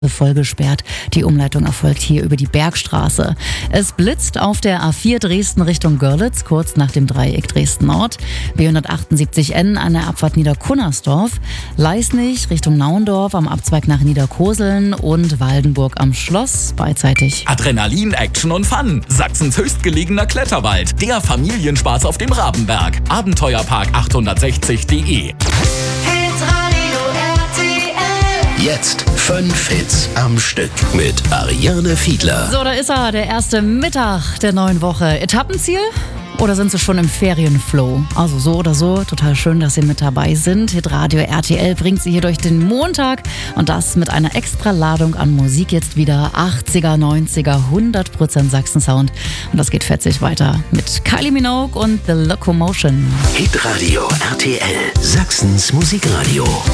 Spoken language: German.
voll gesperrt. Die Umleitung erfolgt hier über die Bergstraße. Es blitzt auf der A4 Dresden Richtung Görlitz, kurz nach dem Dreieck Dresden-Nord. B178N an der Abfahrt Niederkunnersdorf. Leisnig Richtung Nauendorf am Abzweig nach Niederkoseln und Waldenburg am Schloss beidseitig. Adrenalin, Action und Fun. Sachsens höchstgelegener Kletterwald. Der Familienspaß auf dem Rabenberg. Abenteuerpark860.de. Jetzt 5 Hits am Stück mit Ariane Fiedler. So, da ist er, der erste Mittag der neuen Woche. Etappenziel? Oder sind Sie schon im Ferienflow? Also so oder so, total schön, dass Sie mit dabei sind. Hitradio RTL bringt Sie hier durch den Montag und das mit einer extra Ladung an Musik jetzt wieder. 80er, 90er, 100% Sachsen-Sound. Und das geht fetzig weiter mit Kylie Minogue und The Locomotion. Hitradio RTL, Sachsens Musikradio.